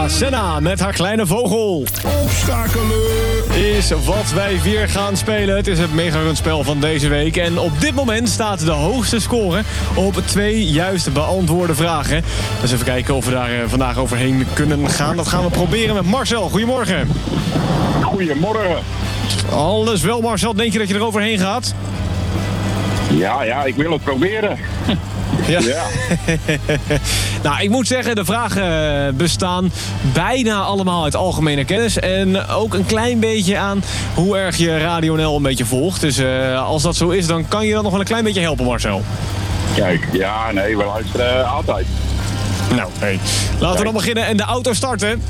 Senna met haar kleine vogel. Opschakelen. Is wat wij weer gaan spelen. Het is het mega-rundspel van deze week. En op dit moment staat de hoogste score op 2 juist beantwoorde vragen. Dus even kijken of we daar vandaag overheen kunnen gaan. Dat gaan we proberen met Marcel. Goedemorgen. Goedemorgen. Alles wel, Marcel. Denk je dat je er overheen gaat? Ja, ik wil het proberen. Ja. Ja. Nou, ik moet zeggen, de vragen bestaan bijna allemaal uit algemene kennis. En ook een klein beetje aan hoe erg je Radio NL een beetje volgt. Dus als dat zo is, dan kan je dat nog wel een klein beetje helpen, Marcel. Kijk, we luisteren altijd. Nou, hey. Laten we dan beginnen en de auto starten.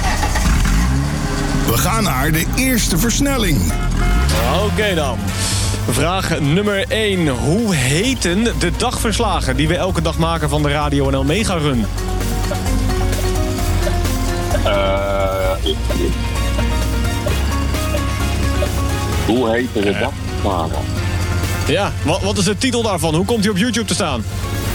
We gaan naar de eerste versnelling. Oké dan. Vraag nummer 1. Hoe heten de dagverslagen die we elke dag maken van de Radio NL Mega Run? Hoe heet de dagverslagen? Ja, wat is de titel daarvan? Hoe komt hij op YouTube te staan?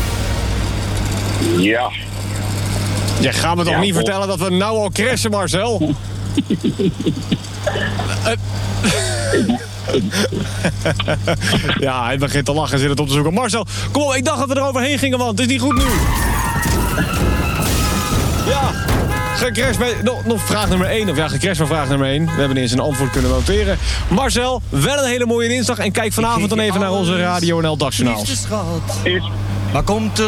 Ja. Je gaat me toch niet vertellen dat we nou al crashen, Marcel? Ja, hij begint te lachen en zit het op te zoeken. Marcel, kom op, ik dacht dat we er overheen gingen, want het is niet goed nu. Ja, gecrashed bij... Nog vraag nummer 1. Of ja, gecrashed van vraag nummer 1. We hebben eens een antwoord kunnen noteren. Marcel, wel een hele mooie dinsdag. En kijk vanavond dan even naar onze Radio NL Dagjournaal. Is. Maar komt er